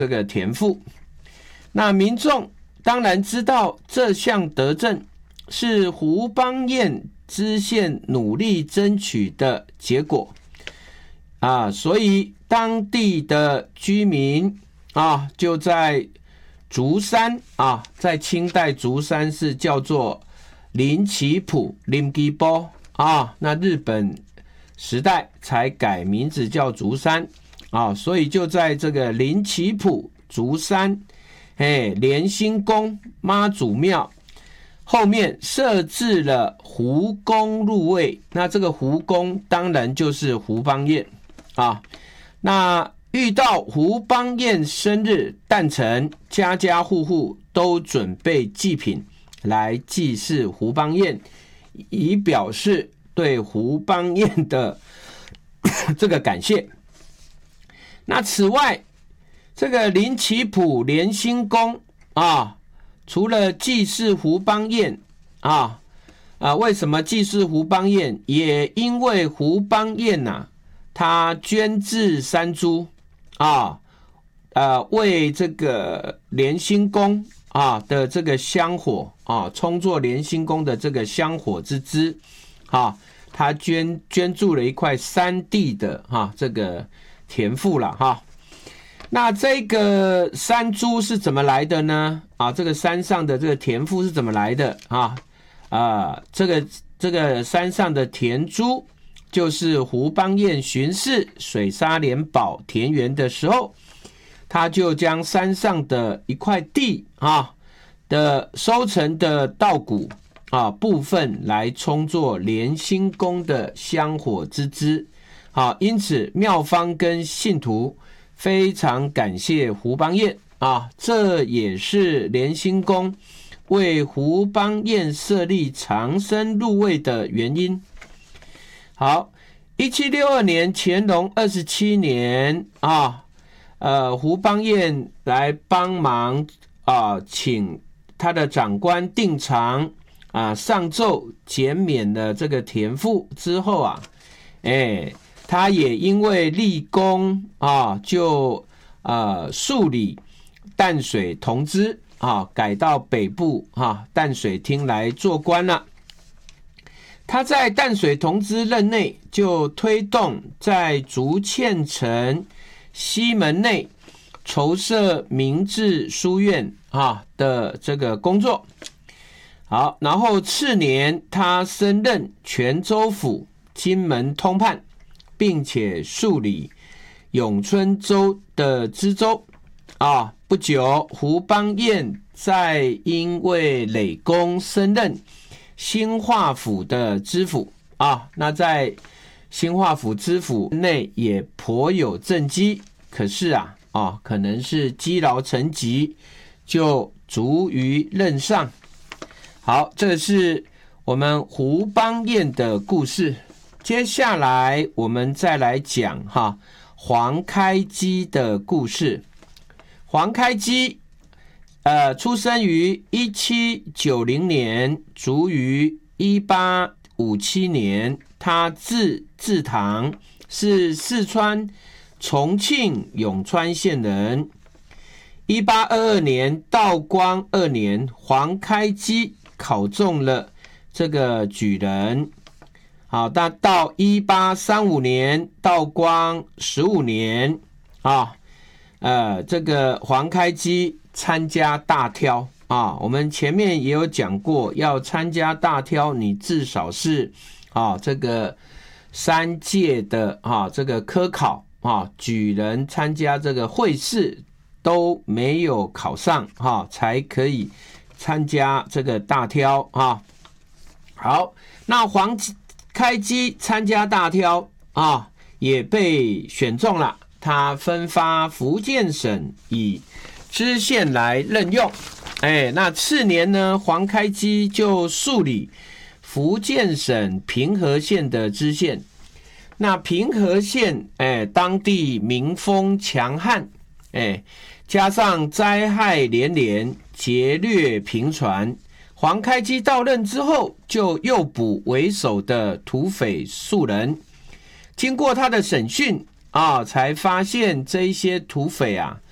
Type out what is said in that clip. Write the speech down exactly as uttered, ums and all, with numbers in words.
这个田赋。那民众当然知道这项德政是胡邦彦知县努力争取的结果啊，所以当地的居民啊，就在竹山啊，在清代竹山是叫做林崎浦林基波啊，那日本时代才改名字叫竹山啊，所以就在这个林崎浦竹山，哎，莲心宫妈祖庙后面设置了胡公入卫，那这个胡公当然就是胡邦彦啊。那遇到胡邦彦生日诞辰，家家户户都准备祭品来祭祀胡邦彦，以表示对胡邦彦的这个感谢。那此外，这个林崎浦莲心宫啊，除了祭祀胡邦彦啊啊，为什么祭祀胡邦彦？也因为胡邦彦呐、啊，他捐置山猪啊，呃，为这个莲心宫啊的这个香火啊，充作莲心宫的这个香火之资啊，他捐捐助了一块山地的哈、啊、这个田赋了哈。那这个山猪是怎么来的呢？啊，这个山上的这个田赋是怎么来的啊？啊，这个这个山上的田猪，就是胡邦彦巡视水沙连堡田园的时候，他就将山上的一块地啊的收成的稻谷啊部分来充作莲心宫的香火之资。啊，因此庙方跟信徒非常感谢胡邦彦啊，这也是莲心宫为胡邦彦设立长生入卫的原因。好，一七六二年乾隆二十七年啊，呃，胡邦彦来帮忙啊，请他的长官定长啊上奏减免了这个田赋之后啊，哎。他也因为立功啊，就呃数理淡水同知啊，改到北部啊淡水厅来做官了。他在淡水同知任内，就推动在竹堑城西门内筹设明治书院啊的这个工作。好，然后次年他升任泉州府金门通判，并且数理永春州的知州啊。不久，胡邦彦在因为累功升任兴化府的知府啊。那在兴化府知府内也颇有政绩，可是啊啊，可能是积劳成疾，就卒于任上。好，这是我们胡邦彦的故事。接下来我们再来讲哈黄开基的故事。黄开基呃出生于一七九零年，卒于一八五七年。他字志堂，是四川重庆永川县人。一八二二年道光二年，黄开基考中了这个举人。好，那到一八三五年，道光十五年啊，呃，这个黄开基参加大挑啊，我们前面也有讲过，要参加大挑，你至少是啊这个三届的啊这个科考啊，举人参加这个会试都没有考上啊，才可以参加这个大挑啊。好，那黄开基参加大挑啊，也被选中了。他分发福建省以知县来任用。哎，那次年呢，黄开基就署理福建省平和县的知县。那平和县，哎，当地民风强悍，哎，加上灾害连连，劫掠频传。黄开基到任之后，就诱捕为首的土匪数人。经过他的审讯啊，才发现这一些土匪啊，